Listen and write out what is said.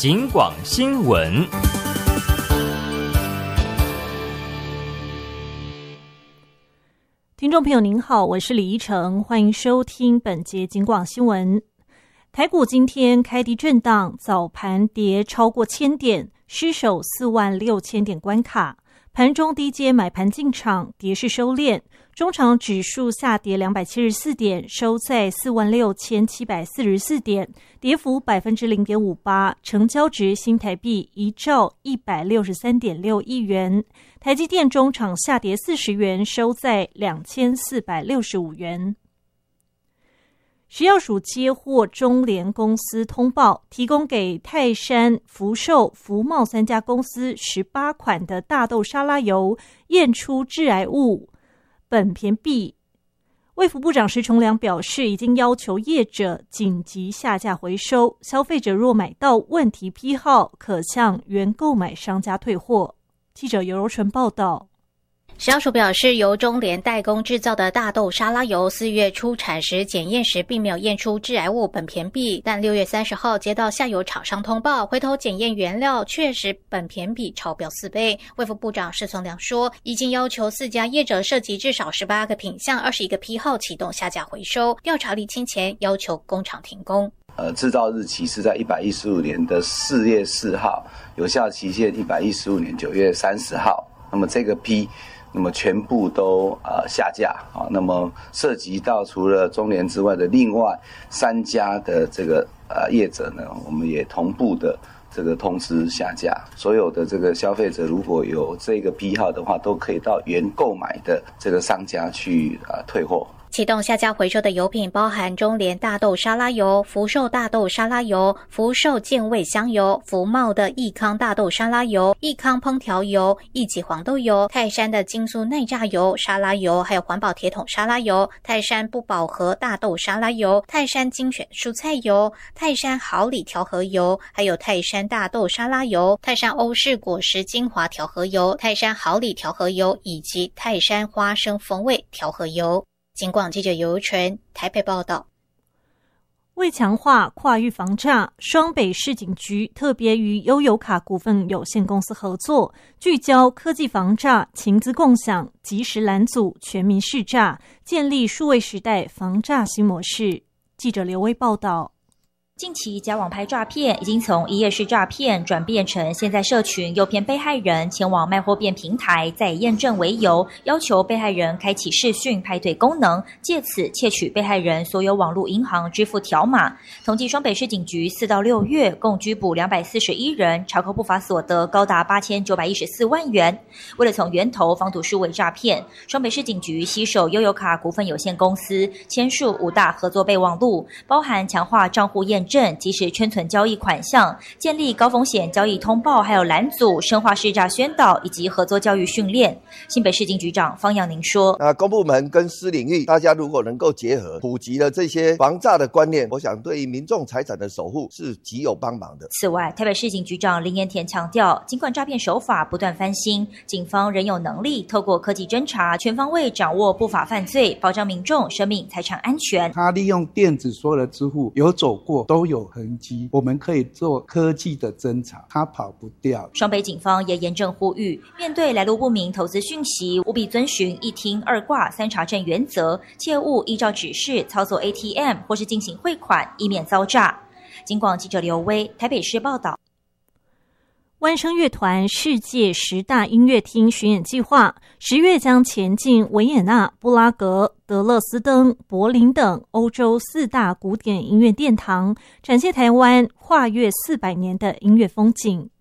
警广新闻。 听众朋友您好，我是李依晨，欢迎收听本节警广新闻。台股今天开低震荡，早盘跌超过1000点，失守46000点关卡。盘中低阶买盘进场，跌势收敛，中场指数下跌274点，收在46744点，跌幅 0.58%， 成交值新台币1兆163.6亿元。台积电中场下跌40元，收在2465元。食药署接获中联公司通报，提供给泰山、福寿、福茂3家公司18款的大豆沙拉油验出致癌物苯醅铋。卫福部长石崇良表示，已经要求业者紧急下架回收，消费者若买到问题批号，可向原购买商家退货。记者尤柔纯报道。 食药署表示，由中联代工制造的大豆沙拉油4月出产时检验时并没有验出致癌物苯醅铋，但6月30号接到下游厂商通报，回头检验原料确实苯醅铋超标4倍。卫福部长石崇良说，已经要求4家业者涉及至少18个品项、21个批号启动下架回收，调查厘清前要求工厂停工。 制造日期是在115年的4月4号，有效期限115年9月30号。那么这个批那么全部都下架啊。那么涉及到除了中联之外的另外3家的这个业者呢，我们也同步的这个通知下架。所有的这个消费者如果有这个批号的话，都可以到原购买的这个商家去退货。 启动下架回收的油品包含中联大豆沙拉油、福寿大豆沙拉油、福寿健味香油、福茂的益康大豆沙拉油、益康烹调油、益己黄豆油、泰山的精素耐榨油、沙拉油，还有环保铁桶沙拉油、泰山不饱和大豆沙拉油、泰山精选蔬菜油、泰山好礼调和油，还有泰山大豆沙拉油、泰山欧式果实精华调和油、泰山好礼调和油以及泰山花生风味调和油。警广记者尤纯台北报道。 为强化跨域防诈，双北市警局特别与悠游卡股份有限公司合作，聚焦科技防诈、情资共享、及时拦阻、全民识诈，建立数位时代防诈新模式。记者刘威报道。 近期假网拍诈骗已经从一页式诈骗转变成现在社群诱骗被害人前往卖货变平台，再以验证为由要求被害人开启视讯派对功能，借此窃取被害人所有网络银行支付条码。统计双北市警局4到6月共拘捕241人，查扣不法所得高达8914万元。为了从源头防堵数位诈骗，双北市警局携手悠游卡股份有限公司签署5大合作备忘录，包含强化账户验证、及时圈存交易款项、建立高风险交易通报，还有拦阻、深化识诈宣导以及合作教育训练。新北市警局长方扬宁说， 公部门跟私领域大家如果能够结合，普及了这些防诈的观念，我想对于民众财产的守护是极有帮忙的。 此外，台北市警局长林延田强调，尽管诈骗手法不断翻新，警方仍有能力透过科技侦查，全方位掌握不法犯罪，保障民众生命财产安全。 他利用电子所有的支付有走过都有痕迹，我们可以做科技的侦查，他跑不掉。 双北警方也严正呼吁，面对来路不明投资讯息，务必遵循一听二挂三查证原则，切勿依照指示操作 ATM 或是进行汇款，以免遭诈。警广记者刘威台北市报道。 万声乐团世界10大音乐厅巡演计划10月将前进维也纳、布拉格、德勒斯登、柏林等欧洲4大古典音乐殿堂，展现台湾跨越400年的音乐风景。